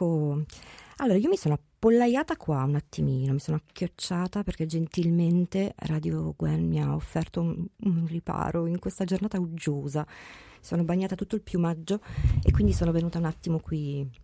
Ecco, allora io mi sono appollaiata qua un attimino, mi sono acchiocciata perché gentilmente Radio Gwen mi ha offerto un riparo in questa giornata uggiosa. Sono bagnata tutto il piumaggio e quindi sono venuta un attimo qui